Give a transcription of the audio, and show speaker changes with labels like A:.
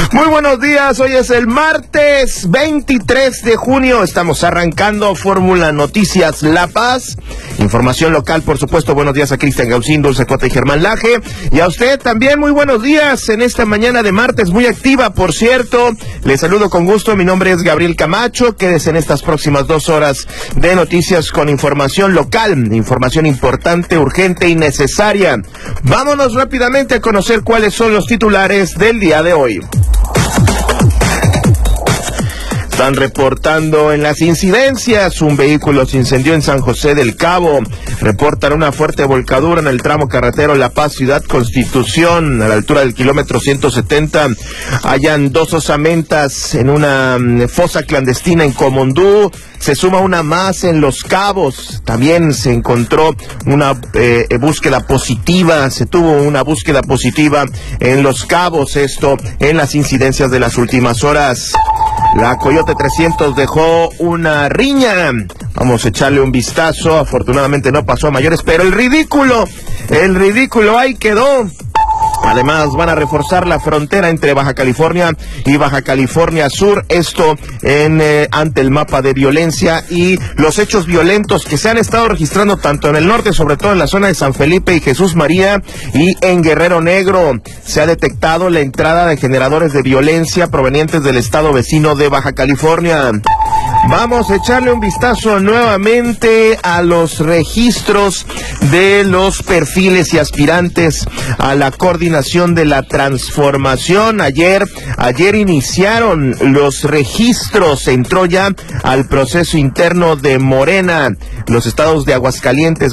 A: Muy buenos días, hoy es el martes 23 de junio, estamos arrancando Fórmula Noticias La Paz, información local, por supuesto. Buenos días a Cristian Gaucín, Dulce Cota y Germán Laje, y a usted también muy buenos días en esta mañana de martes, muy activa, por cierto. Les saludo con gusto, mi nombre es Gabriel Camacho. Quédese en estas próximas 2 horas de noticias con información local, información importante, urgente y necesaria. Vámonos rápidamente a conocer cuáles son los titulares del día de hoy. Están reportando en las incidencias, un vehículo se incendió en San José del Cabo. Reportan una fuerte volcadura en el tramo carretero La Paz, Ciudad Constitución, a la altura del kilómetro 170. Hallan 2 osamentas en una fosa clandestina en Comondú. Se suma una más en Los Cabos. También se encontró una búsqueda positiva, se tuvo una búsqueda positiva en Los Cabos, esto en las incidencias de las últimas horas. La Coyote 300 dejó una riña. Vamos a echarle un vistazo. Afortunadamente no pasó a mayores, pero el ridículo ahí quedó. Además, van a reforzar la frontera entre Baja California y Baja California Sur, esto ante el mapa de violencia y los hechos violentos que se han estado registrando tanto en el norte, sobre todo en la zona de San Felipe y Jesús María, y en Guerrero Negro. Se ha detectado la entrada de generadores de violencia provenientes del estado vecino de Baja California. Vamos a echarle un vistazo nuevamente a los registros de los perfiles y aspirantes a la coordinación de la transformación. Ayer iniciaron los registros, se entró ya al proceso interno de Morena, los estados de Aguascalientes,